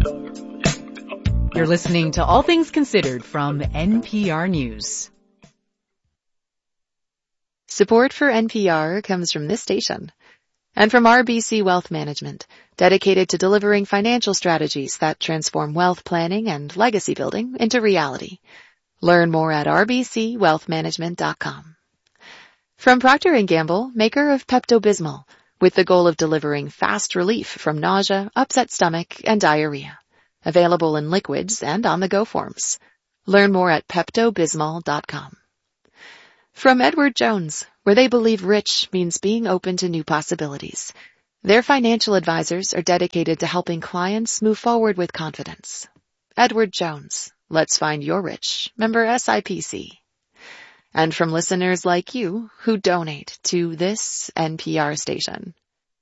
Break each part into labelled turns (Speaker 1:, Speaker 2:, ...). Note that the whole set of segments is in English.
Speaker 1: You're listening to All Things Considered from NPR News.
Speaker 2: Support for NPR comes from this station and from RBC Wealth Management, dedicated to delivering financial strategies that transform wealth planning and legacy building into reality. Learn more at rbcwealthmanagement.com. From Procter & Gamble, maker of Pepto-Bismol, with the goal of delivering fast relief from nausea, upset stomach, and diarrhea. Available in liquids and on-the-go forms. Learn more at peptobismol.com. From Edward Jones, where they believe rich means being open to new possibilities. Their financial advisors are dedicated to helping clients move forward with confidence. Edward Jones, let's find your rich. Member SIPC. And from listeners like you who donate to this NPR station.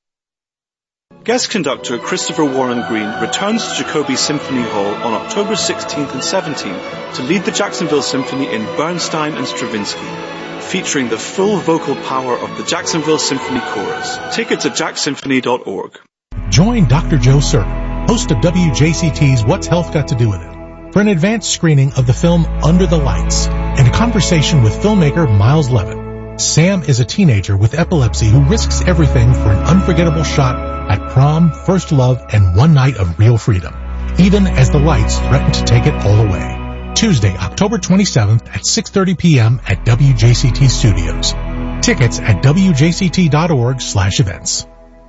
Speaker 3: Guest conductor Christopher Warren Green returns to Jacoby Symphony Hall on October 16th and 17th to lead the Jacksonville Symphony in Bernstein and Stravinsky, featuring the full vocal power of the Jacksonville Symphony Chorus. Tickets at jacksymphony.org.
Speaker 4: Join Dr. Joe Certain, host of WJCT's What's Health Got to Do With It, for an advanced screening of the film Under the Lights and a conversation with filmmaker Miles Levitt. Sam is a teenager with epilepsy who risks everything for an unforgettable shot at prom, first love, and one night of real freedom, even as the lights threaten to take it all away. Tuesday, October 27th at 6:30 p.m. at WJCT Studios. Tickets at wjct.org/events.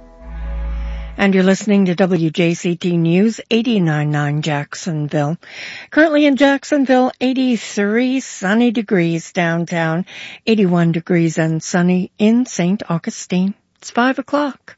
Speaker 5: And you're listening to WJCT News 89.9 Jacksonville. Currently in Jacksonville, 83 sunny degrees downtown, 81 degrees and sunny in St. Augustine. It's 5 o'clock.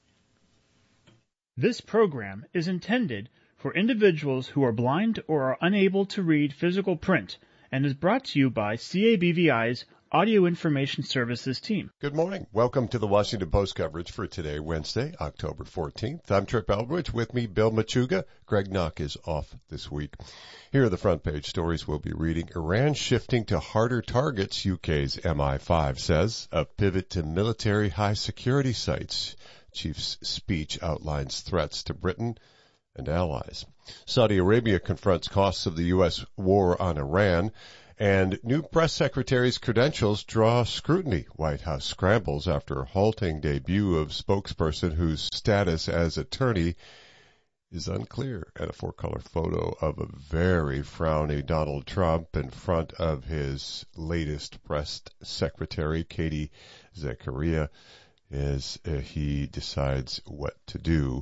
Speaker 6: This program is intended for individuals who are blind or are unable to read physical print and is brought to you by CABVI's Audio Information Services team.
Speaker 7: Good morning. Welcome to the Washington Post coverage for today, Wednesday, October 14th. I'm Trip Eldridge. With me, Bill Machuga. Greg Knock is off this week. Here are the front page stories we'll be reading. Iran shifting to harder targets, UK's MI5 says. A pivot to military high security sites. Chief's speech outlines threats to Britain and allies. Saudi Arabia confronts costs of the U.S. war on Iran. And new press secretary's credentials draw scrutiny. White House scrambles after a halting debut of spokesperson whose status as attorney is unclear. And a four-color photo of a very frowny Donald Trump in front of his latest press secretary, Katie Zachariah, as he decides what to do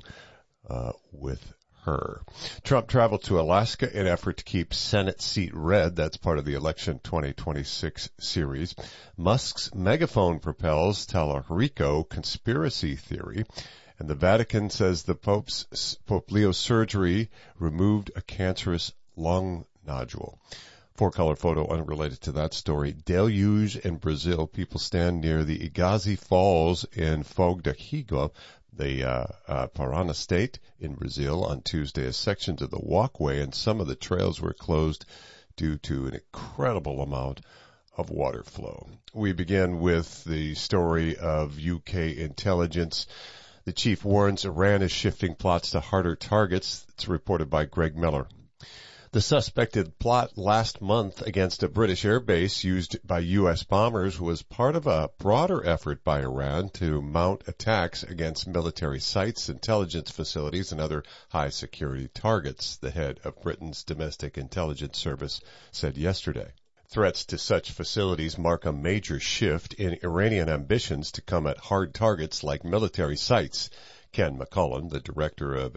Speaker 7: with her. Trump traveled to Alaska in effort to keep Senate seat red. That's part of the election 2026 series. Musk's megaphone propels Talarico conspiracy theory. And the Vatican says the Pope Leo's surgery removed a cancerous lung nodule. Four-color photo unrelated to that story. Deluge in Brazil. People stand near the Igazi Falls in Fogo da Higo, the Parana state in Brazil, on Tuesday as sections of the walkway and some of the trails were closed due to an incredible amount of water flow. We begin with the story of UK intelligence. The chief warns Iran is shifting plots to harder targets. It's reported by Greg Miller. The suspected plot last month against a British airbase used by U.S. bombers was part of a broader effort by Iran to mount attacks against military sites, intelligence facilities, and other high-security targets, the head of Britain's Domestic Intelligence Service said yesterday. Threats to such facilities mark a major shift in Iranian ambitions to come at hard targets like military sites. Ken McCullum, the director of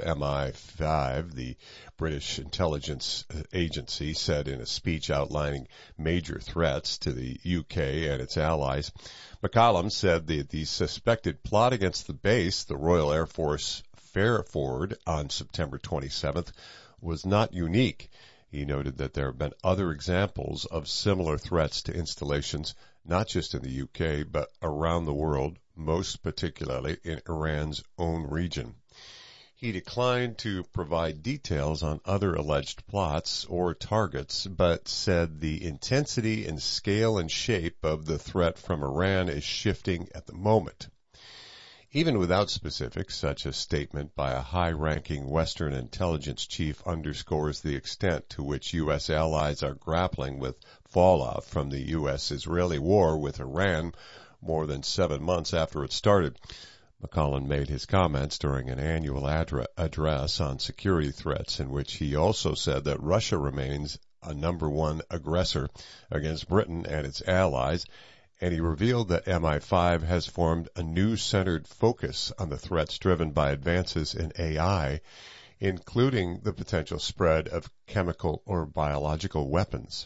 Speaker 7: MI5, the British intelligence agency, said in a speech outlining major threats to the UK and its allies. McCullum said that the suspected plot against the base, the Royal Air Force Fairford, on September 27th, was not unique. He noted that there have been other examples of similar threats to installations, not just in the UK, but around the world, most particularly in Iran's own region. He declined to provide details on other alleged plots or targets, but said the intensity and scale and shape of the threat from Iran is shifting at the moment. Even without specifics, such a statement by a high-ranking Western intelligence chief underscores the extent to which U.S. allies are grappling with fallout from the U.S.-Israeli war with Iran more than 7 months after it started. McCollum made his comments during an annual address on security threats, in which he also said that Russia remains a number one aggressor against Britain and its allies, and he revealed that MI5 has formed a new centered focus on the threats driven by advances in AI, including the potential spread of chemical or biological weapons.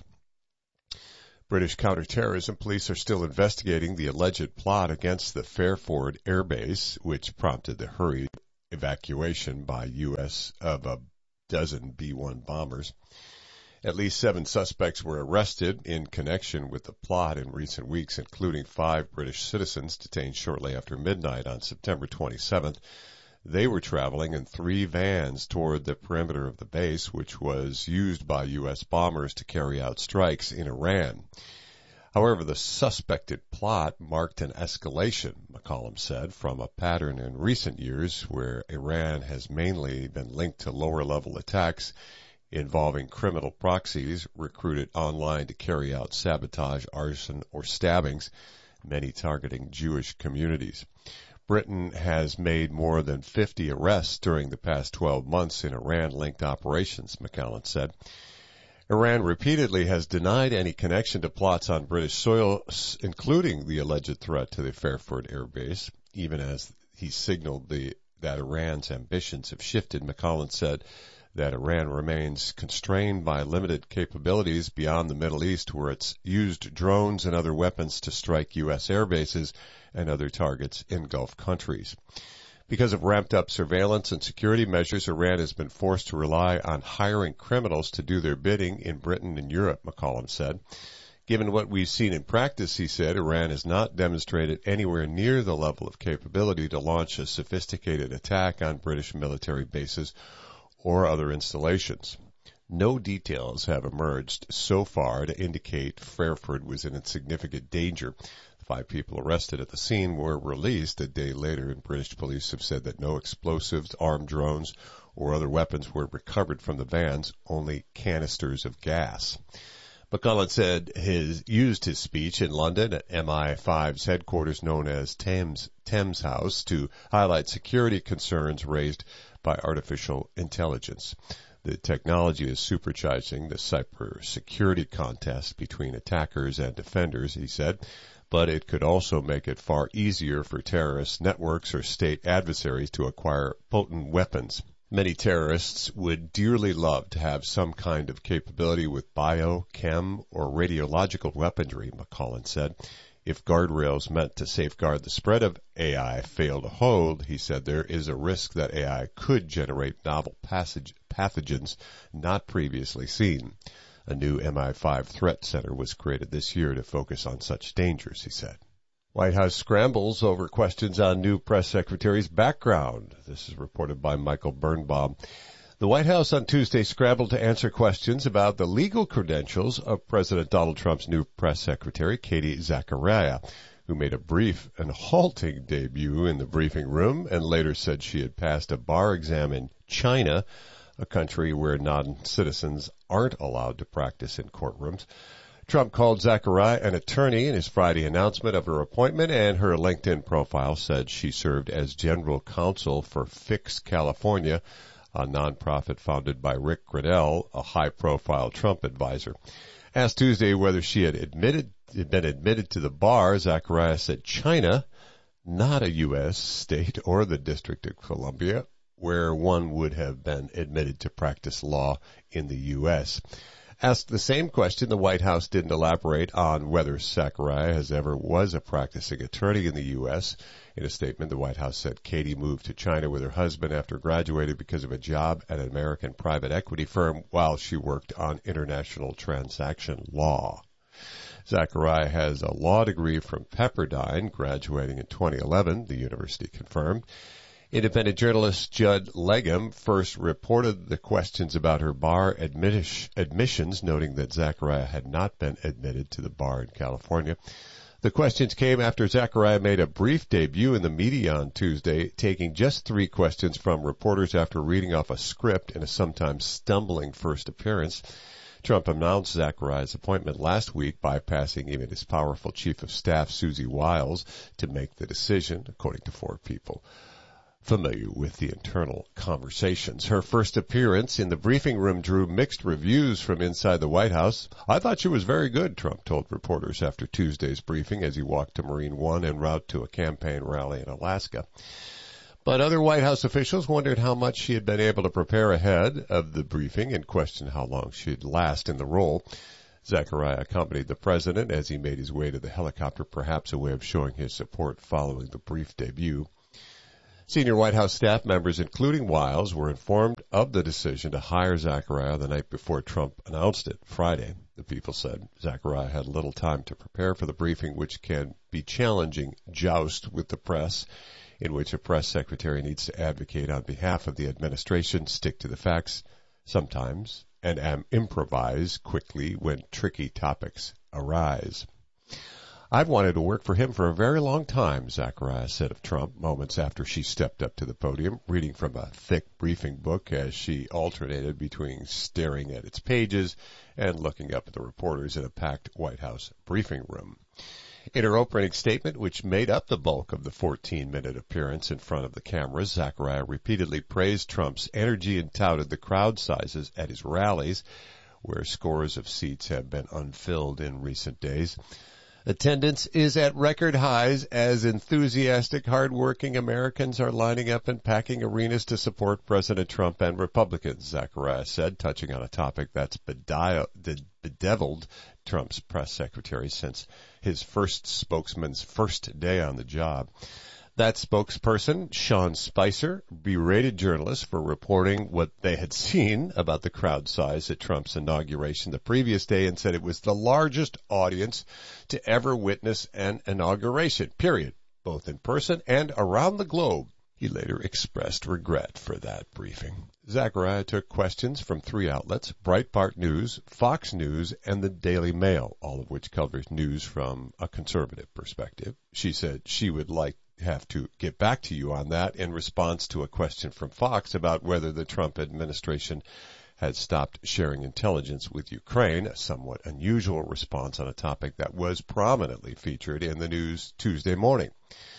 Speaker 7: British counterterrorism police are still investigating the alleged plot against the Fairford Air Base, which prompted the hurried evacuation by U.S. of a dozen B-1 bombers. At least 7 suspects were arrested in connection with the plot in recent weeks, including 5 British citizens detained shortly after midnight on September 27th. They were traveling in 3 vans toward the perimeter of the base, which was used by U.S. bombers to carry out strikes in Iran. However, the suspected plot marked an escalation, McCollum said, from a pattern in recent years where Iran has mainly been linked to lower-level attacks involving criminal proxies recruited online to carry out sabotage, arson, or stabbings, many targeting Jewish communities. Britain has made more than 50 arrests during the past 12 months in Iran-linked operations, McCollum said. Iran repeatedly has denied any connection to plots on British soil, including the alleged threat to the Fairford Air Base, even as he signaled that Iran's ambitions have shifted. McCollum said that Iran remains constrained by limited capabilities beyond the Middle East, where it's used drones and other weapons to strike U.S. air bases and other targets in Gulf countries. Because of ramped-up surveillance and security measures, Iran has been forced to rely on hiring criminals to do their bidding in Britain and Europe, McCollum said. Given what we've seen in practice, he said, Iran has not demonstrated anywhere near the level of capability to launch a sophisticated attack on British military bases or other installations. No details have emerged so far to indicate Fairford was in significant danger. 5 people arrested at the scene were released a day later, and British police have said that no explosives, armed drones, or other weapons were recovered from the vans, only canisters of gas. McCollum said used his speech in London at MI5's headquarters known as Thames House to highlight security concerns raised by artificial intelligence. The technology is supercharging the cybersecurity contest between attackers and defenders, he said, but it could also make it far easier for terrorist networks or state adversaries to acquire potent weapons. Many terrorists would dearly love to have some kind of capability with bio, chem, or radiological weaponry, McCollum said. If guardrails meant to safeguard the spread of AI fail to hold, he said there is a risk that AI could generate novel pathogens not previously seen. A new MI5 threat center was created this year to focus on such dangers, he said. White House scrambles over questions on new press secretary's background. This is reported by Michael Birnbaum. The White House on Tuesday scrambled to answer questions about the legal credentials of President Donald Trump's new press secretary, Katie Zachariah, who made a brief and halting debut in the briefing room and later said she had passed a bar exam in China, a country where non-citizens aren't allowed to practice in courtrooms. Trump called Zachariah an attorney in his Friday announcement of her appointment, and her LinkedIn profile said she served as general counsel for Fix California, a nonprofit founded by Rick Grenell, a high-profile Trump advisor. Asked Tuesday whether she had been admitted to the bar, Zachariah said China, not a U.S. state or the District of Columbia, where one would have been admitted to practice law in the U.S. Asked the same question, the White House didn't elaborate on whether Zachariah was a practicing attorney in the U.S. In a statement, the White House said Katie moved to China with her husband after graduating because of a job at an American private equity firm while she worked on international transaction law. Zachariah has a law degree from Pepperdine, graduating in 2011, the university confirmed. Independent journalist Judd Legum first reported the questions about her bar admissions, noting that Zachariah had not been admitted to the bar in California. The questions came after Zachariah made a brief debut in the media on Tuesday, taking just 3 questions from reporters after reading off a script in a sometimes stumbling first appearance. Trump announced Zachariah's appointment last week, bypassing even his powerful chief of staff, Susie Wiles, to make the decision, according to 4 people familiar with the internal conversations. Her first appearance in the briefing room drew mixed reviews from inside the White House. "I thought she was very good," Trump told reporters after Tuesday's briefing as he walked to Marine One en route to a campaign rally in Alaska. But other White House officials wondered how much she had been able to prepare ahead of the briefing and questioned how long she'd last in the role. Zachariah accompanied the president as he made his way to the helicopter, perhaps a way of showing his support following the brief debut. Senior White House staff members, including Wiles, were informed of the decision to hire Zachariah the night before Trump announced it Friday. The people said Zachariah had little time to prepare for the briefing, which can be challenging joust with the press, in which a press secretary needs to advocate on behalf of the administration, stick to the facts sometimes, and improvise quickly when tricky topics arise. "I've wanted to work for him for a very long time," Zachariah said of Trump moments after she stepped up to the podium, reading from a thick briefing book as she alternated between staring at its pages and looking up at the reporters in a packed White House briefing room. In her opening statement, which made up the bulk of the 14-minute appearance in front of the cameras, Zachariah repeatedly praised Trump's energy and touted the crowd sizes at his rallies, where scores of seats have been unfilled in recent days. "Attendance is at record highs as enthusiastic, hard-working Americans are lining up and packing arenas to support President Trump and Republicans," Zachariah said, touching on a topic that's bedeviled Trump's press secretary since his first spokesman's first day on the job. That spokesperson, Sean Spicer, berated journalists for reporting what they had seen about the crowd size at Trump's inauguration the previous day and said it was the largest audience to ever witness an inauguration, period, both in person and around the globe. He later expressed regret for that briefing. Zachariah took questions from 3 outlets, Breitbart News, Fox News, and the Daily Mail, all of which covers news from a conservative perspective. She said she would have to get back to you on that in response to a question from Fox about whether the Trump administration had stopped sharing intelligence with Ukraine, a somewhat unusual response on a topic that was prominently featured in the news Tuesday morning.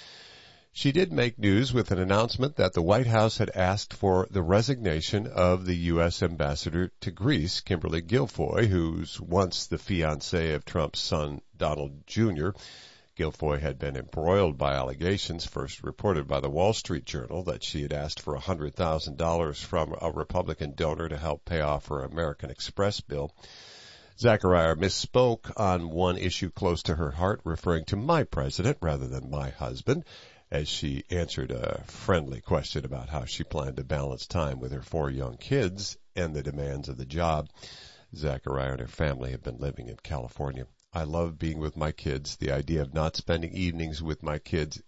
Speaker 7: She did make news with an announcement that the White House had asked for the resignation of the U.S. ambassador to Greece, Kimberly Guilfoyle, who's once the fiancée of Trump's son, Donald Jr., Guilfoyle had been embroiled by allegations first reported by the Wall Street Journal that she had asked for $100,000 from a Republican donor to help pay off her American Express bill. Zachariah misspoke on one issue close to her heart, referring to my president rather than my husband, as she answered a friendly question about how she planned to balance time with her 4 young kids and the demands of the job. Zachariah and her family have been living in California. "I love being with my kids. The idea of not spending evenings with my kids,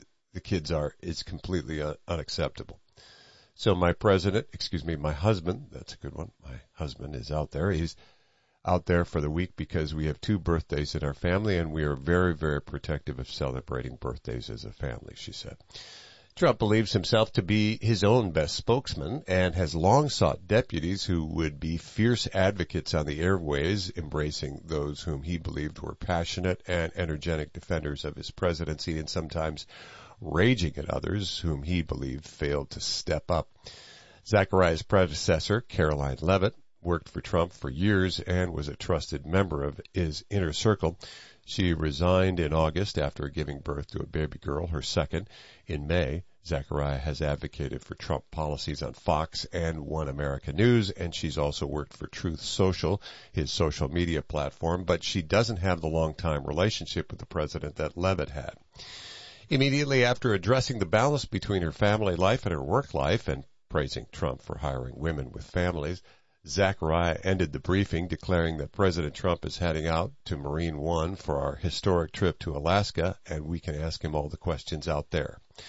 Speaker 7: is completely unacceptable. So my husband, that's a good one. My husband is out there. He's out there for the week because we have 2 birthdays in our family and we are very, very protective of celebrating birthdays as a family," she said. Trump believes himself to be his own best spokesman and has long sought deputies who would be fierce advocates on the airways, embracing those whom he believed were passionate and energetic defenders of his presidency and sometimes raging at others whom he believed failed to step up. Zachariah's predecessor, Caroline Leavitt, worked for Trump for years and was a trusted member of his inner circle. She resigned in August after giving birth to a baby girl, her second. In May, Zachariah has advocated for Trump policies on Fox and One America News, and she's also worked for Truth Social, his social media platform, but she doesn't have the long-time relationship with the president that Leavitt had. Immediately after addressing the balance between her family life and her work life and praising Trump for hiring women with families, Zachariah ended the briefing declaring that President Trump is heading out to Marine One for our historic trip to Alaska, and we can ask him all the questions out there.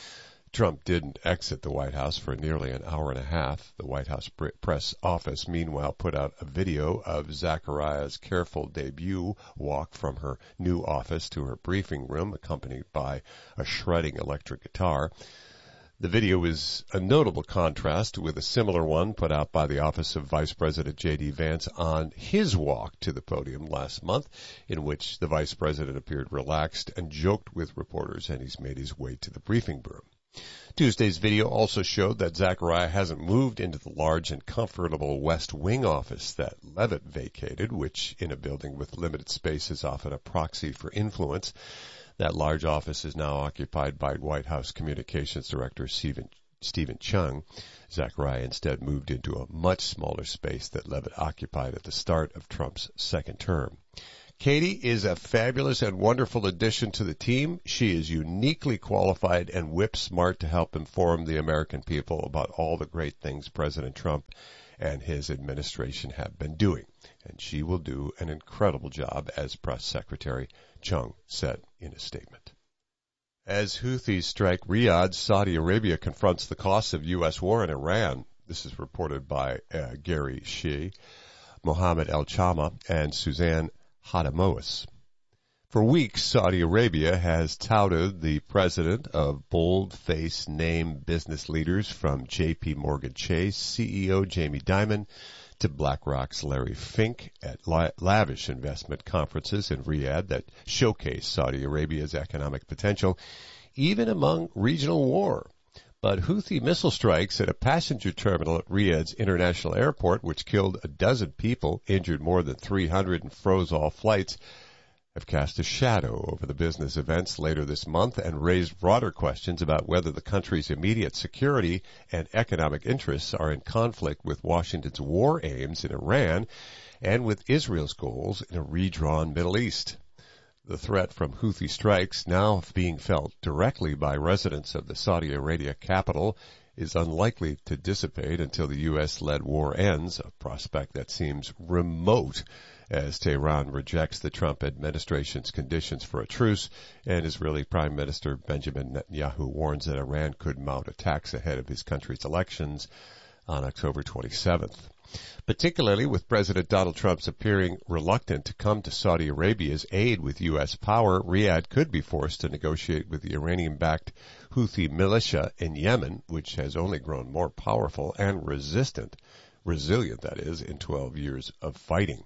Speaker 7: Trump didn't exit the White House for nearly an hour and a half. The White House press office, meanwhile, put out a video of Zachariah's careful debut walk from her new office to her briefing room, accompanied by a shredding electric guitar. The video is a notable contrast with a similar one put out by the office of Vice President J.D. Vance on his walk to the podium last month, in which the Vice President appeared relaxed and joked with reporters, and he's made his way to the briefing room. Tuesday's video also showed that Zachariah hasn't moved into the large and comfortable West Wing office that Leavitt vacated, which in a building with limited space is often a proxy for influence. That large office is now occupied by White House Communications Director Stephen Chung. Zachariah instead moved into a much smaller space that Leavitt occupied at the start of Trump's second term. Katie is a fabulous and wonderful addition to the team. She is uniquely qualified and whip smart to help inform the American people about all the great things President Trump and his administration have been doing. And she will do an incredible job as press secretary, Chung said in a statement. As Houthis strike Riyadh, Saudi Arabia confronts the costs of U.S. war in Iran. This is reported by Gary Shee, Mohammed El-Chama, and Suzanne Hadamois. For weeks, Saudi Arabia has touted the president of bold-faced name business leaders from J.P. Morgan Chase CEO Jamie Dimon to BlackRock's Larry Fink at lavish investment conferences in Riyadh that showcase Saudi Arabia's economic potential, even among regional war. But Houthi missile strikes at a passenger terminal at Riyadh's international airport, which killed a dozen people, injured more than 300, and froze all flights, have cast a shadow over the business events later this month and raised broader questions about whether the country's immediate security and economic interests are in conflict with Washington's war aims in Iran and with Israel's goals in a redrawn Middle East. The threat from Houthi strikes, now being felt directly by residents of the Saudi Arabia capital, is unlikely to dissipate until the U.S.-led war ends, a prospect that seems remote as Tehran rejects the Trump administration's conditions for a truce, and Israeli Prime Minister Benjamin Netanyahu warns that Iran could mount attacks ahead of his country's elections on October 27th. Particularly with President Donald Trump's appearing reluctant to come to Saudi Arabia's aid with U.S. power, Riyadh could be forced to negotiate with the Iranian-backed Houthi militia in Yemen, which has only grown more powerful and resilient, that is, in 12 years of fighting.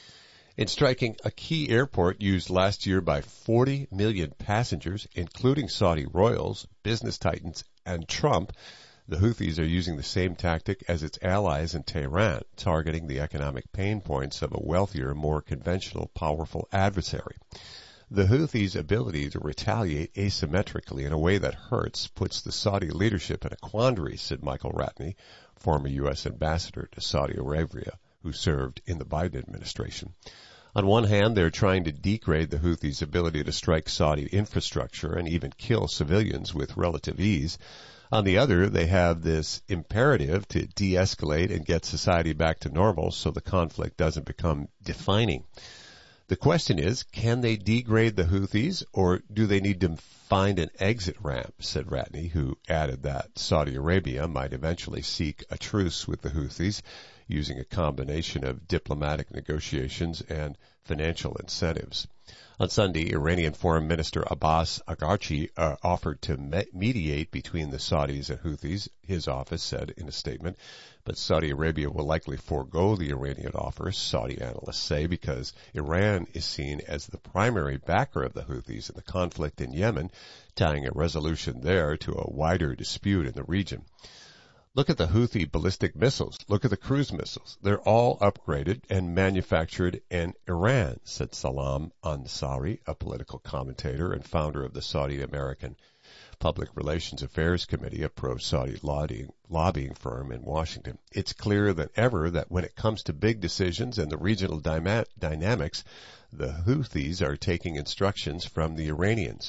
Speaker 7: In striking a key airport used last year by 40 million passengers, including Saudi royals, business titans, and Trump, the Houthis are using the same tactic as its allies in Tehran, targeting the economic pain points of a wealthier, more conventional, powerful adversary. The Houthis' ability to retaliate asymmetrically in a way that hurts puts the Saudi leadership in a quandary, said Michael Ratney, former U.S. ambassador to Saudi Arabia, who served in the Biden administration. On one hand, they're trying to degrade the Houthis' ability to strike Saudi infrastructure and even kill civilians with relative ease. On the other, they have this imperative to de-escalate and get society back to normal so the conflict doesn't become defining. The question is, can they degrade the Houthis, or do they need to find an exit ramp, said Ratney, who added that Saudi Arabia might eventually seek a truce with the Houthis using a combination of diplomatic negotiations and financial incentives. On Sunday, Iranian Foreign Minister Abbas Araghchi offered to mediate between the Saudis and Houthis, his office said in a statement, but Saudi Arabia will likely forego the Iranian offer, Saudi analysts say, because Iran is seen as the primary backer of the Houthis in the conflict in Yemen, tying a resolution there to a wider dispute in the region. Look at the Houthi ballistic missiles. Look at the cruise missiles. They're all upgraded and manufactured in Iran, said Salam Ansari, a political commentator and founder of the Saudi American Public Relations Affairs Committee, a pro-Saudi lobbying firm in Washington. It's clearer than ever that when it comes to big decisions and the regional dynamics, the Houthis are taking instructions from the Iranians.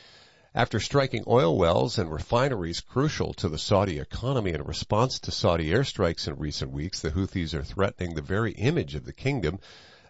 Speaker 7: After striking oil wells and refineries crucial to the Saudi economy in response to Saudi airstrikes in recent weeks, the Houthis are threatening the very image of the kingdom,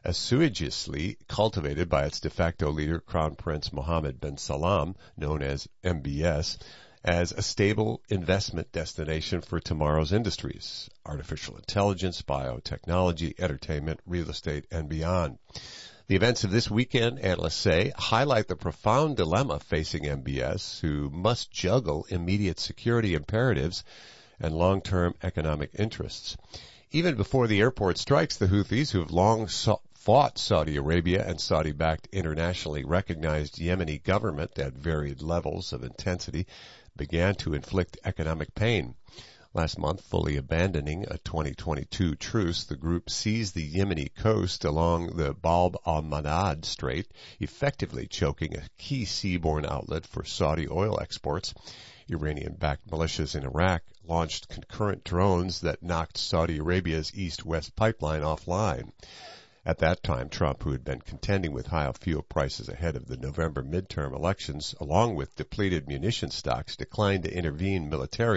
Speaker 7: assiduously cultivated by its de facto leader, Crown Prince Mohammed bin Salman, known as MBS, as a stable investment destination for tomorrow's industries: artificial intelligence, biotechnology, entertainment, real estate, and beyond. The events of this weekend, analysts say, highlight the profound dilemma facing MBS, who must juggle immediate security imperatives and long-term economic interests. Even before the airport strikes, the Houthis, who have long fought Saudi Arabia and Saudi-backed internationally recognized Yemeni government at varied levels of intensity, began to inflict economic pain. Last month, fully abandoning a 2022 truce, the group seized the Yemeni coast along the Bab al-Mandab Strait, effectively choking a key seaborne outlet for Saudi oil exports. Iranian-backed militias in Iraq launched concurrent drones that knocked Saudi Arabia's east-west pipeline offline. At that time, Trump, who had been contending with high fuel prices ahead of the November midterm elections, along with depleted munition stocks, declined to intervene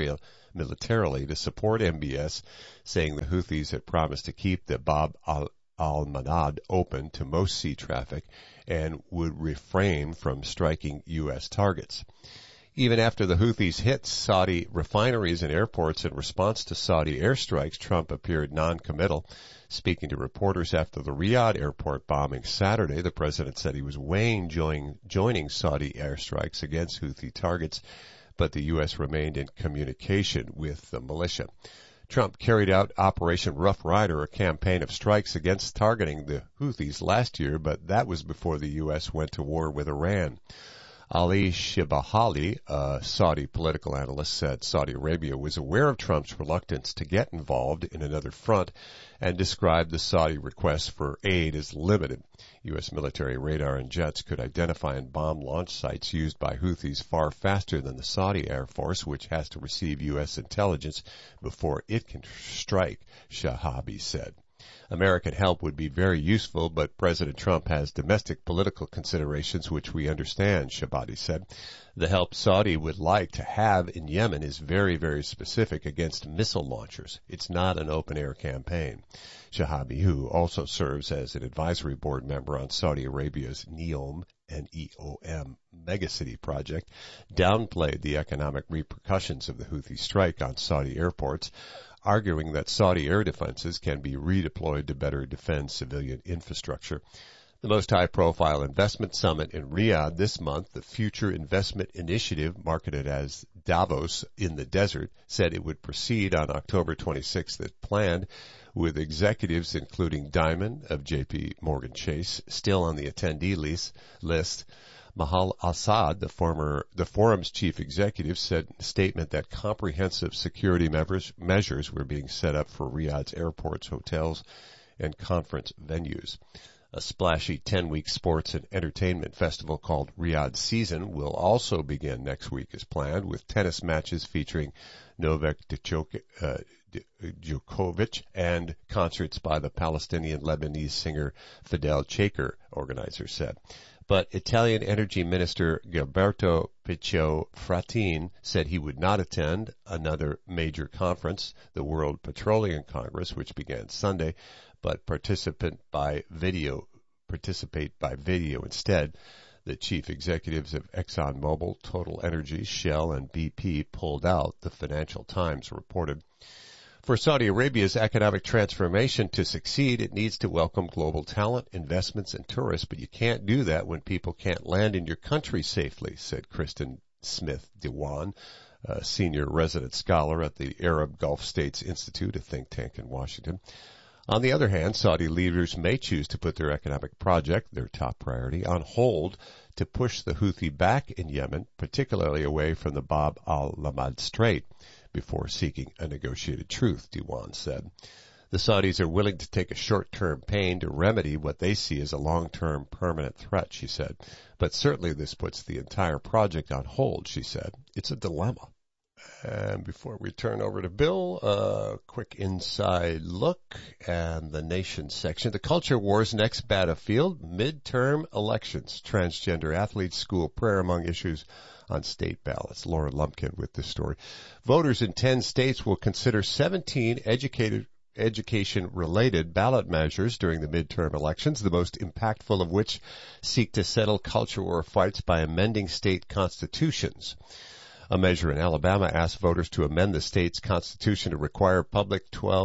Speaker 7: militarily to support MBS, saying the Houthis had promised to keep the Bab al-Mandab open to most sea traffic and would refrain from striking U.S. targets. Even after the Houthis hit Saudi refineries and airports in response to Saudi airstrikes, Trump appeared non-committal. Speaking to reporters after the Riyadh airport bombing Saturday, the president said he was weighing joining Saudi airstrikes against Houthi targets, but the U.S. remained in communication with the militia. Trump carried out Operation Rough Rider, a campaign of strikes against targeting the Houthis last year, but that was before the U.S. went to war with Iran. Ali Shibahali, a Saudi political analyst, said Saudi Arabia was aware of Trump's reluctance to get involved in another front and described the Saudi request for aid as limited. U.S. military radar and jets could identify and bomb launch sites used by Houthis far faster than the Saudi Air Force, which has to receive U.S. intelligence before it can strike, Shahabi said. American help would be very useful, but President Trump has domestic political considerations which we understand, Shabadi said. The help Saudi would like to have in Yemen is very, very specific against missile launchers. It's not an open-air campaign. Shahabi, who also serves as an advisory board member on Saudi Arabia's NEOM, N-E-O-M, megacity project, downplayed the economic repercussions of the Houthi strike on Saudi airports, arguing that Saudi air defenses can be redeployed to better defend civilian infrastructure. The most high-profile investment summit in Riyadh this month, the Future Investment Initiative, marketed as Davos in the Desert, said it would proceed on October 26th as planned, with executives including Diamond of J.P. Morgan Chase still on the attendee list. Mahal Assad, the forum's chief executive, said in a statement that comprehensive security measures were being set up for Riyadh's airports, hotels, and conference venues. A splashy 10-week sports and entertainment festival called Riyadh Season will also begin next week as planned, with tennis matches featuring Novak Djokovic and concerts by the Palestinian-Lebanese singer Fidel Chaker, organizers said. But Italian Energy Minister Gilberto Piccio Fratin said he would not attend another major conference, the World Petroleum Congress, which began Sunday, but participate by video instead. The chief executives of ExxonMobil, Total Energies, Shell, and BP pulled out, the Financial Times reported. For Saudi Arabia's economic transformation to succeed, it needs to welcome global talent, investments, and tourists, but you can't do that when people can't land in your country safely, said Kristen Smith Dewan, a senior resident scholar at the Arab Gulf States Institute, a think tank in Washington. On the other hand, Saudi leaders may choose to put their economic project, their top priority, on hold to push the Houthi back in Yemen, particularly away from the Bab al-Mandab Strait, before seeking a negotiated truce, Dewan said. The Saudis are willing to take a short-term pain to remedy what they see as a long-term permanent threat, she said. But certainly this puts the entire project on hold, she said. It's a dilemma. And before we turn over to Bill, a quick inside look and the nation section. The culture war's next battlefield, midterm elections. Transgender athletes school prayer among issues on state ballots. Laura Lumpkin with this story. Voters in 10 states will consider 17 education-related ballot measures during the midterm elections, the most impactful of which seek to settle culture war fights by amending state constitutions. A measure in Alabama asks voters to amend the state's constitution to require public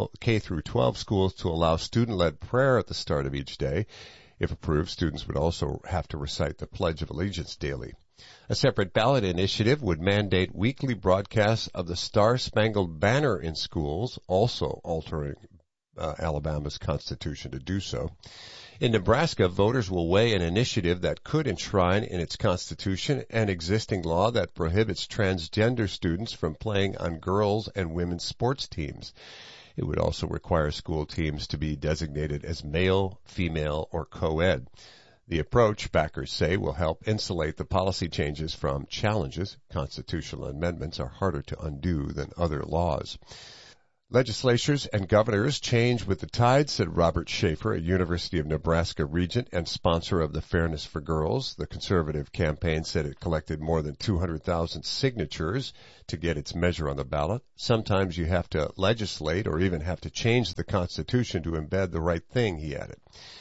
Speaker 7: K-12 schools to allow student-led prayer at the start of each day. If approved, students would also have to recite the Pledge of Allegiance daily. A separate ballot initiative would mandate weekly broadcasts of the Star-Spangled Banner in schools, also altering Alabama's constitution to do so. In Nebraska, voters will weigh an initiative that could enshrine in its constitution an existing law that prohibits transgender students from playing on girls' and women's sports teams. It would also require school teams to be designated as male, female, or co-ed. The approach, backers say, will help insulate the policy changes from challenges. Constitutional amendments are harder to undo than other laws. Legislatures and governors change with the tide, said Robert Schaefer, a University of Nebraska regent and sponsor of the Fairness for Girls. The conservative campaign said it collected more than 200,000 signatures to get its measure on the ballot. Sometimes you have to legislate or even have to change the Constitution to embed the right thing, he added.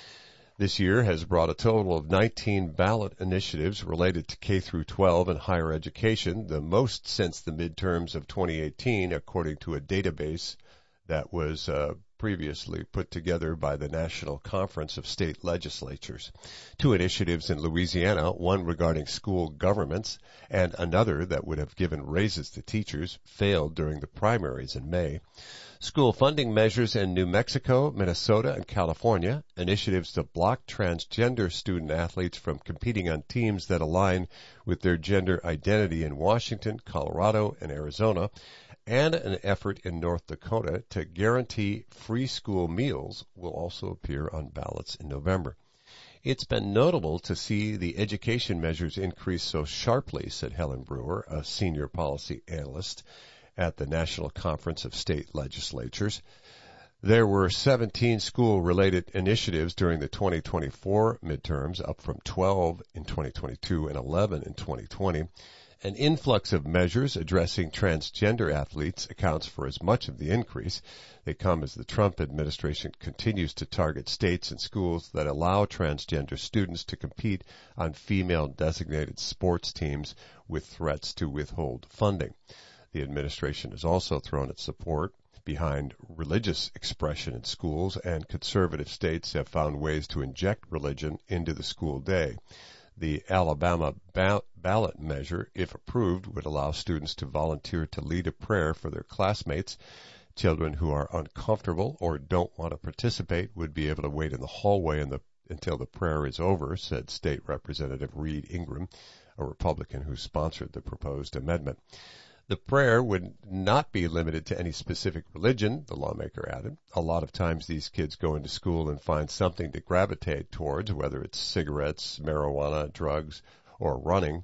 Speaker 7: This year has brought a total of 19 ballot initiatives related to K-12 and higher education, the most since the midterms of 2018, according to a database that was previously put together by the National Conference of State Legislatures. 2 initiatives in Louisiana, one regarding school governments and another that would have given raises to teachers, failed during the primaries in May. School funding measures in New Mexico, Minnesota, and California, initiatives to block transgender student athletes from competing on teams that align with their gender identity in Washington, Colorado, and Arizona, and an effort in North Dakota to guarantee free school meals will also appear on ballots in November. It's been notable to see the education measures increase so sharply, said Helen Brewer, a senior policy analyst at the National Conference of State Legislatures. There were 17 school-related initiatives during the 2024 midterms, up from 12 in 2022 and 11 in 2020. An influx of measures addressing transgender athletes accounts for as much of the increase. They come as the Trump administration continues to target states and schools that allow transgender students to compete on female-designated sports teams with threats to withhold funding. The administration has also thrown its support behind religious expression in schools, and conservative states have found ways to inject religion into the school day. The Alabama ballot measure, if approved, would allow students to volunteer to lead a prayer for their classmates. Children who are uncomfortable or don't want to participate would be able to wait in the hallway until the prayer is over, said State Representative Reed Ingram, a Republican who sponsored the proposed amendment. The prayer would not be limited to any specific religion, the lawmaker added. A lot of times these kids go into school and find something to gravitate towards, whether it's cigarettes, marijuana, drugs, or running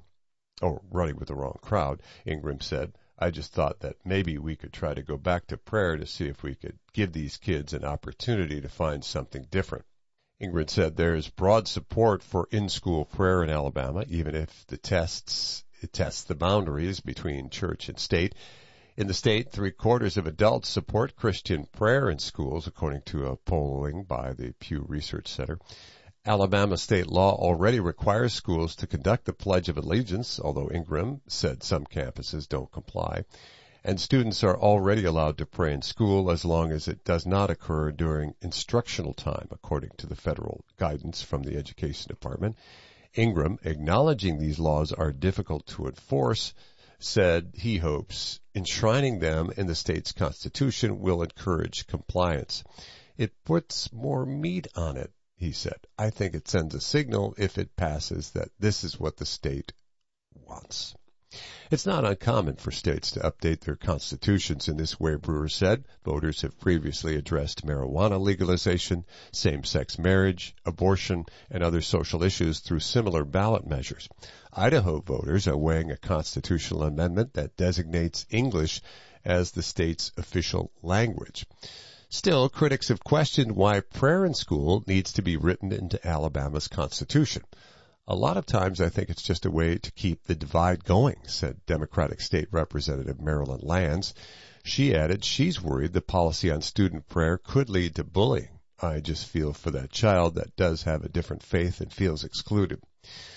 Speaker 7: with the wrong crowd, Ingram said. I just thought that maybe we could try to go back to prayer to see if we could give these kids an opportunity to find something different. Ingram said there is broad support for in-school prayer in Alabama, even if it tests the boundaries between church and state. In the state, 3/4 of adults support Christian prayer in schools, according to a polling by the Pew Research Center. Alabama state law already requires schools to conduct the Pledge of Allegiance, although Ingram said some campuses don't comply. And students are already allowed to pray in school as long as it does not occur during instructional time, according to the federal guidance from the Education Department. Ingram, acknowledging these laws are difficult to enforce, said he hopes enshrining them in the state's constitution will encourage compliance. It puts more meat on it, he said. I think it sends a signal if it passes that this is what the state wants. It's not uncommon for states to update their constitutions in this way, Brewer said. Voters have previously addressed marijuana legalization, same-sex marriage, abortion, and other social issues through similar ballot measures. Idaho voters are weighing a constitutional amendment that designates English as the state's official language. Still, critics have questioned why prayer in school needs to be written into Alabama's constitution. A lot of times I think it's just a way to keep the divide going, said Democratic State Representative Marilyn Lands. She added she's worried the policy on student prayer could lead to bullying. I just feel for that child that does have a different faith and feels excluded.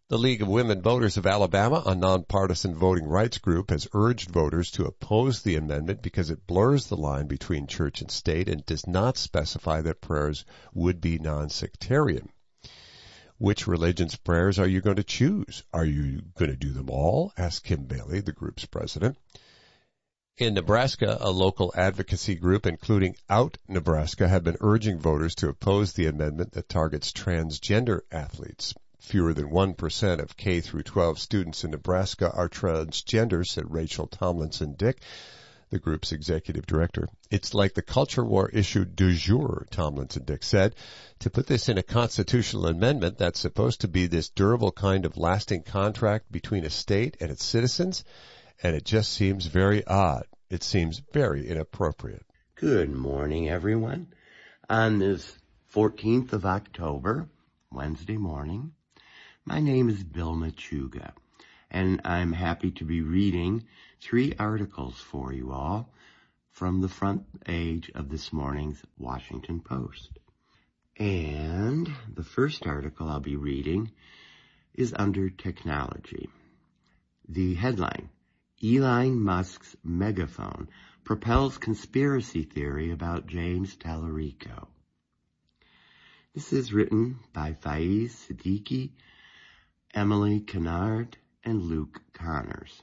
Speaker 7: The League of Women Voters of Alabama, a nonpartisan voting rights group, has urged voters to oppose the amendment because it blurs the line between church and state and does not specify that prayers would be non-sectarian. Which religion's prayers are you going to choose? Are you going to do them all? Asked Kim Bailey, the group's president. In Nebraska, a local advocacy group, including Out Nebraska, have been urging voters to oppose the amendment that targets transgender athletes. Fewer than 1% of K through 12 students in Nebraska are transgender, said Rachel Tomlinson-Dick, the group's executive director. It's like the culture war issue du jour, Tomlinson-Dick said. To put this in a constitutional amendment that's supposed to be this durable kind of lasting contract between a state and its citizens, and it just seems very odd. It seems very inappropriate.
Speaker 8: Good morning, everyone. On this 14th of October, Wednesday morning, my name is Bill Machuga, and I'm happy to be reading 3 articles for you all from the front page of this morning's Washington Post. And the first article I'll be reading is under technology. The headline, Elon Musk's megaphone propels conspiracy theory about James Tallarico. This is written by Faiz Siddiqui, Emily Kennard, and Luke Connors.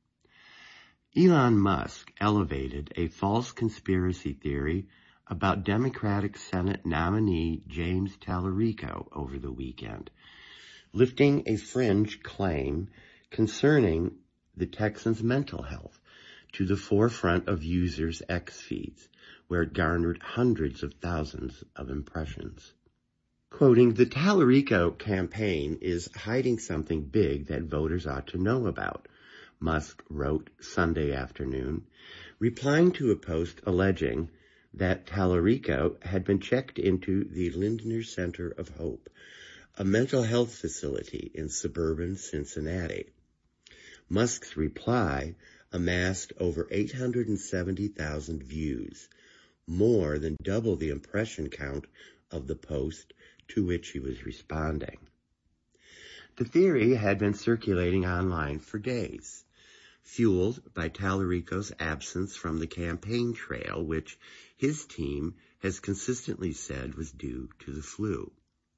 Speaker 8: Elon Musk elevated a false conspiracy theory about Democratic Senate nominee James Tallarico over the weekend, lifting a fringe claim concerning the Texans' mental health to the forefront of users' X feeds, where it garnered hundreds of thousands of impressions. Quoting, the Tallarico campaign is hiding something big that voters ought to know about, Musk wrote Sunday afternoon, replying to a post alleging that Tallarico had been checked into the Lindner Center of Hope, a mental health facility in suburban Cincinnati. Musk's reply amassed over 870,000 views, more than double the impression count of the post to which he was responding. The theory had been circulating online for days, fueled by Tallarico's absence from the campaign trail, which his team has consistently said was due to the flu.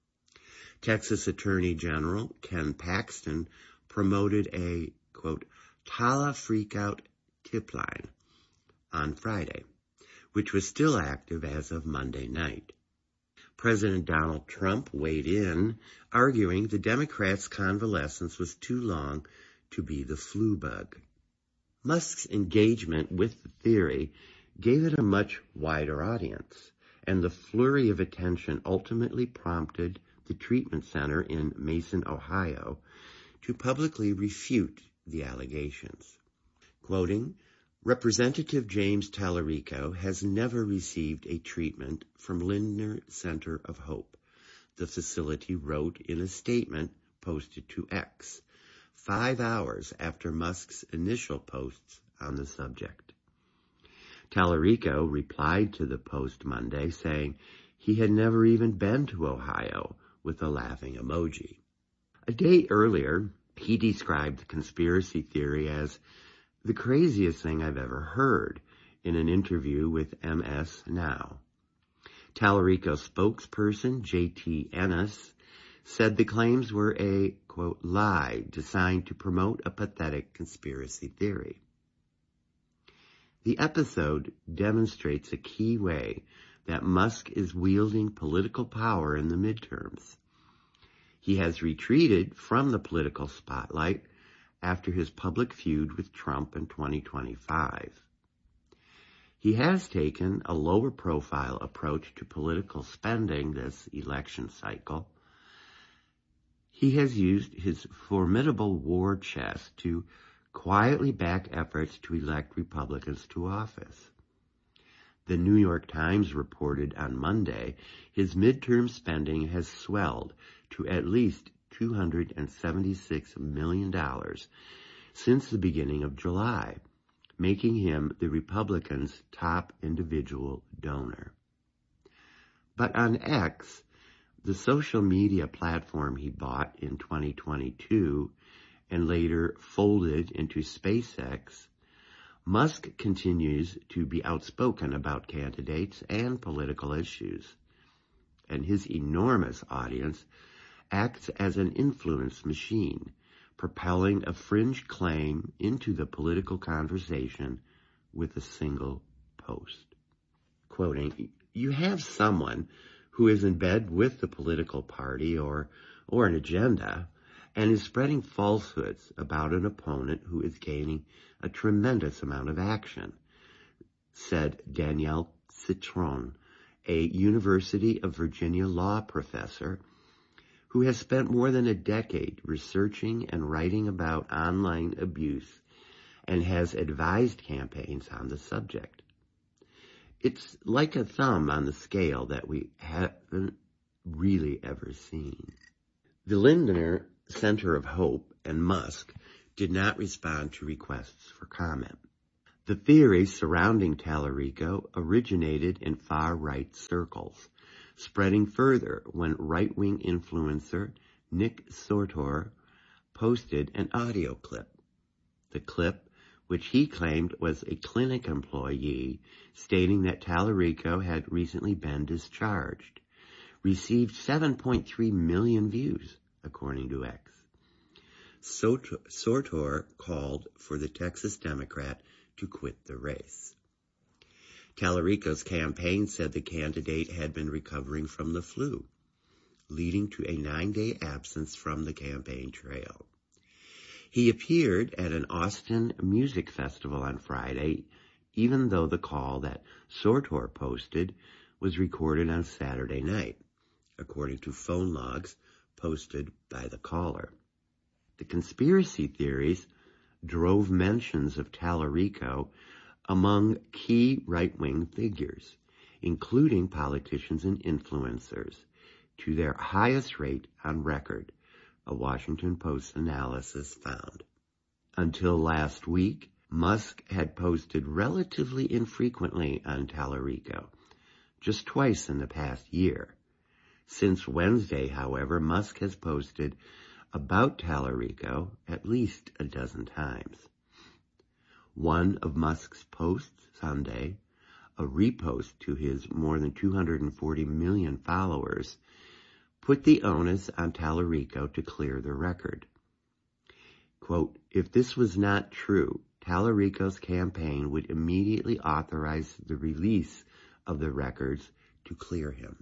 Speaker 8: Texas Attorney General Ken Paxton promoted a, quote, Talla Freakout tip line on Friday, which was still active as of Monday night. President Donald Trump weighed in, arguing the Democrats' convalescence was too long to be the flu bug. Musk's engagement with the theory gave it a much wider audience, and the flurry of attention ultimately prompted the treatment center in Mason, Ohio, to publicly refute the allegations. Quoting, Representative James Tallarico has never received a treatment from Lindner Center of Hope, the facility wrote in a statement posted to X, 5 hours after Musk's initial posts on the subject. Tallarico replied to the post Monday saying he had never even been to Ohio, with a laughing emoji. A day earlier, he described the conspiracy theory as the craziest thing I've ever heard in an interview with MS Now. Tallarico spokesperson J.T. Ennis said the claims were a, quote, lie designed to promote a pathetic conspiracy theory. The episode demonstrates a key way that Musk is wielding political power in the midterms. He has retreated from the political spotlight after his public feud with Trump in 2025. He has taken a lower profile approach to political spending this election cycle. He has used his formidable war chest to quietly back efforts to elect Republicans to office. The New York Times reported on Monday his midterm spending has swelled to at least $276 million since the beginning of July, making him the Republicans' top individual donor. But on X, The social media platform he bought in 2022 and later folded into SpaceX, Musk continues to be outspoken about candidates and political issues, and his enormous audience acts as an influence machine, propelling a fringe claim into the political conversation with a single post. Quoting, "You have someone who is in bed with the political party or an agenda and is spreading falsehoods about an opponent who is gaining a tremendous amount of action," said Danielle Citron, a University of Virginia law professor who has spent more than a decade researching and writing about online abuse and has advised campaigns on the subject. It's like a thumb on the scale that we haven't really ever seen. The Lindner Center of Hope and Musk did not respond to requests for comment. The theory surrounding Tallarico originated in far-right circles, spreading further when right-wing influencer Nick Sortor posted an audio clip. The clip, which he claimed was a clinic employee stating that Tallarico had recently been discharged, received 7.3 million views, according to X. Sortor called for the Texas Democrat to quit the race. Tallarico's campaign said the candidate had been recovering from the flu, leading to a 9-day absence from the campaign trail. He appeared at an Austin music festival on Friday, even though the call that Sortor posted was recorded on Saturday night, according to phone logs posted by the caller. The conspiracy theories drove mentions of Tallarico among key right-wing figures, including politicians and influencers, to their highest rate on record, a Washington Post analysis found. Until last week, Musk had posted relatively infrequently on Tallarico, just twice in the past year. Since Wednesday, however, Musk has posted about Tallarico at least a dozen times. One of Musk's posts Sunday, a repost to his more than 240 million followers, put the onus on Tallarico to clear the record. Quote, "If this was not true, Tallarico's campaign would immediately authorize the release of the records to clear him."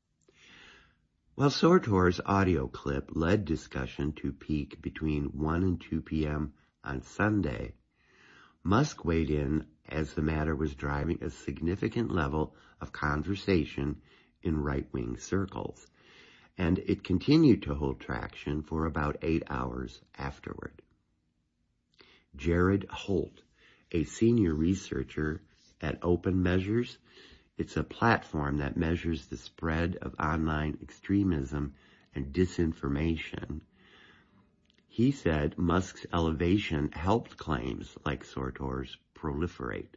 Speaker 8: While Sortor's audio clip led discussion to peak between 1 and 2 p.m. on Sunday, Musk weighed in as the matter was driving a significant level of conversation in right-wing circles, and it continued to hold traction for about 8 hours afterward. Jared Holt, a senior researcher at Open Measures, it's a platform that measures the spread of online extremism and disinformation. He said Musk's elevation helped claims like Sortor's proliferate.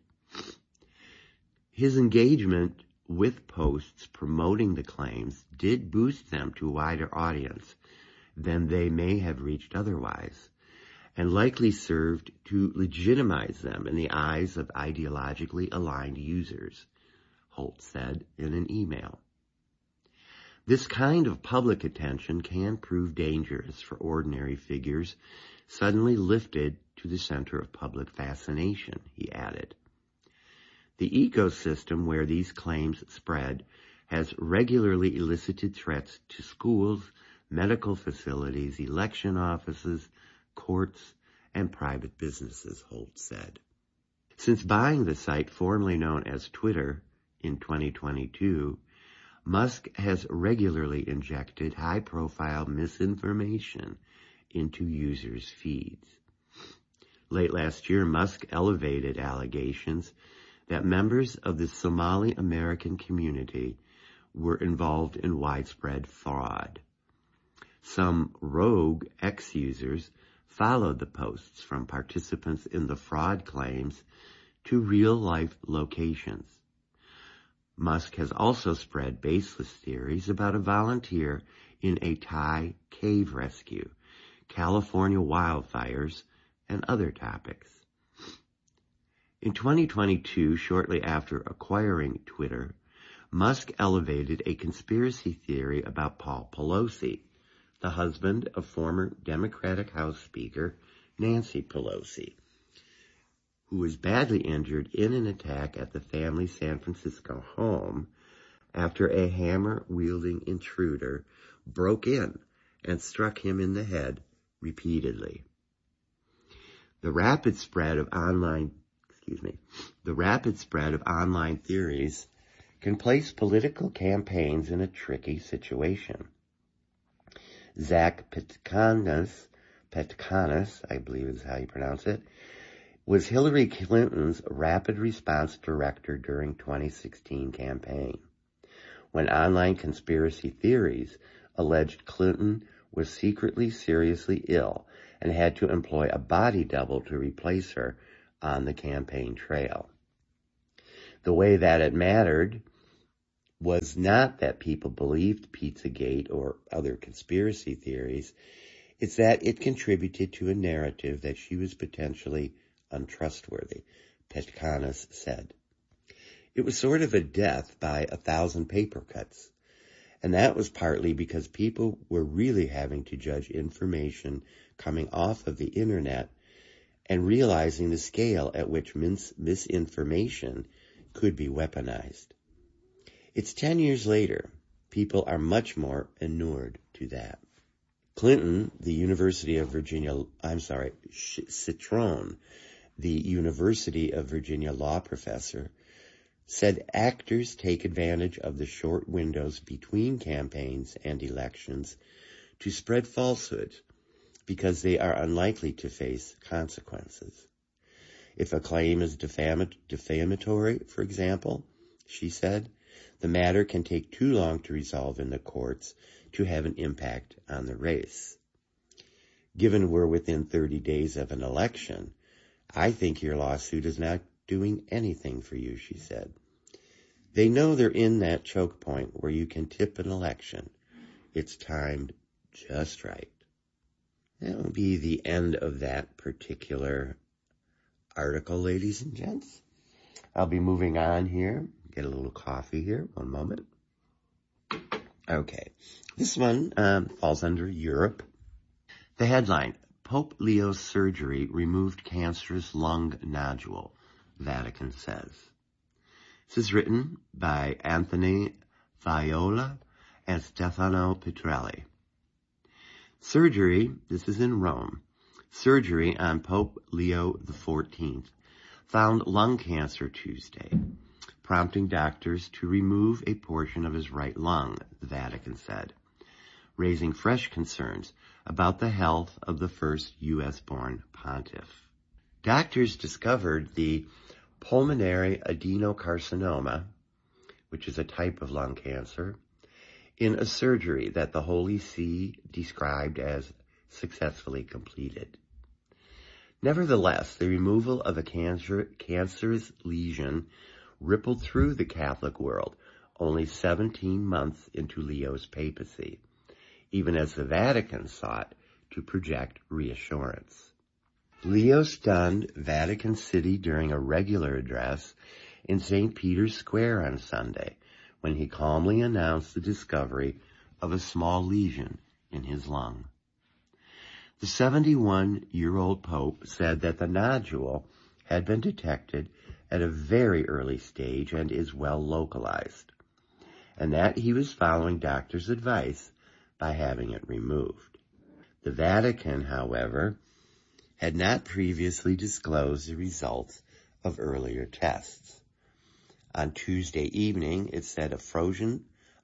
Speaker 8: His engagement with posts promoting the claims did boost them to a wider audience than they may have reached otherwise, and likely served to legitimize them in the eyes of ideologically aligned users, Holt said in an email. This kind of public attention can prove dangerous for ordinary figures suddenly lifted to the center of public fascination, he added. The ecosystem where these claims spread has regularly elicited threats to schools, medical facilities, election offices, courts, and private businesses, Holt said. Since buying the site formerly known as Twitter in 2022, Musk has regularly injected high-profile misinformation into users' feeds. Late last year, Musk elevated allegations that members of the Somali American community were involved in widespread fraud. Some rogue X-users followed the posts from participants in the fraud claims to real-life locations. Musk has also spread baseless theories about a volunteer in a Thai cave rescue, California wildfires, and other topics. In 2022, shortly after acquiring Twitter, Musk elevated a conspiracy theory about Paul Pelosi, the husband of former Democratic House Speaker Nancy Pelosi, who was badly injured in an attack at the family's San Francisco home after a hammer-wielding intruder broke in and struck him in the head repeatedly. The rapid spread of online theories can place political campaigns in a tricky situation. Zach Petkanas, I believe is how you pronounce it, was Hillary Clinton's rapid response director during 2016 campaign, when online conspiracy theories alleged Clinton was secretly seriously ill and had to employ a body double to replace her on the campaign trail. The way that it mattered was not that people believed Pizzagate or other conspiracy theories, it's that it contributed to a narrative that she was potentially untrustworthy, Petkanas said. It was sort of a death by 1,000 paper cuts, and that was partly because people were really having to judge information coming off of the internet and realizing the scale at which misinformation could be weaponized. It's 10 years later. People are much more inured to that. Clinton, the University of Virginia law professor, said actors take advantage of the short windows between campaigns and elections to spread falsehoods because they are unlikely to face consequences. If a claim is defamatory, for example, she said, the matter can take too long to resolve in the courts to have an impact on the race. Given we're within 30 days of an election, I think your lawsuit is not doing anything for you, she said. They know they're in that choke point where you can tip an election. It's timed just right. That will be the end of that particular article, ladies and gents. I'll be moving on here. Get a little coffee here. One moment. Okay. This one falls under Europe. The headline, Pope Leo's surgery removed cancerous lung nodule, Vatican says. This is written by Anthony Viola and Stefano Petrelli. Surgery, this is in Rome, surgery on Pope Leo XIV found lung cancer Tuesday, prompting doctors to remove a portion of his right lung, the Vatican said, raising fresh concerns about the health of the first U.S.-born pontiff. Doctors discovered the pulmonary adenocarcinoma, which is a type of lung cancer, in a surgery that the Holy See described as successfully completed. Nevertheless, the removal of a cancerous lesion rippled through the Catholic world only 17 months into Leo's papacy, even as the Vatican sought to project reassurance. Leo stunned Vatican City during a regular address in St. Peter's Square on Sunday, when he calmly announced the discovery of a small lesion in his lung. The 71-year-old Pope said that the nodule had been detected at a very early stage and is well localized, and that he was following doctors' advice by having it removed. The Vatican, however, had not previously disclosed the results of earlier tests. On Tuesday evening, it said a frozen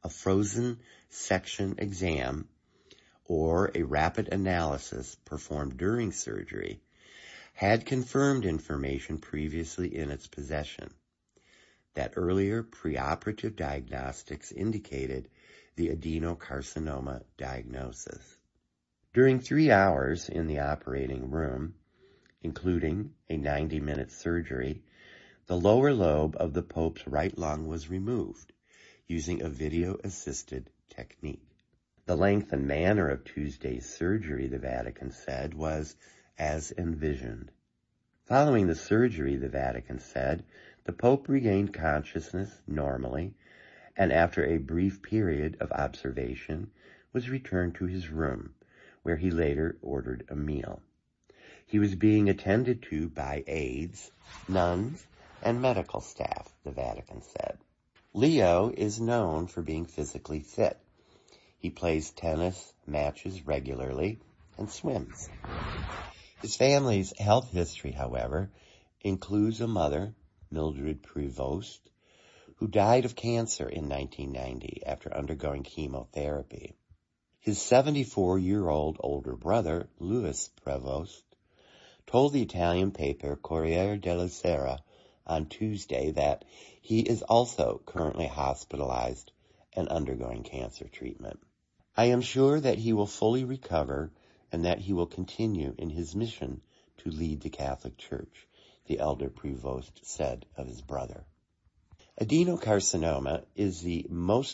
Speaker 8: section exam or a rapid analysis performed during surgery had confirmed information previously in its possession. That earlier preoperative diagnostics indicated the adenocarcinoma diagnosis. During 3 hours in the operating room, including a 90-minute surgery, The lower lobe of the Pope's right lung was removed using a video-assisted technique. The length and manner of Tuesday's surgery, the Vatican said, was as envisioned. Following the surgery, the Vatican said, the Pope regained consciousness normally, and after a brief period of observation, was returned to his room, where he later ordered a meal. He was being attended to by aides, nuns, and medical staff, the Vatican said. Leo is known for being physically fit. He plays tennis matches regularly and swims. His family's health history, however, includes a mother, Mildred Prevost, who died of cancer in 1990 after undergoing chemotherapy. His 74-year-old older brother, Louis Prevost, told the Italian paper Corriere della Sera on Tuesday that he is also currently hospitalized and undergoing cancer treatment. I am sure that he will fully recover and that he will continue in his mission to lead the Catholic Church, the elder Prevost said of his brother. Adenocarcinoma is the most